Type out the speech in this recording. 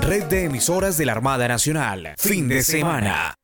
Red de emisoras de la Armada Nacional. Fin de semana.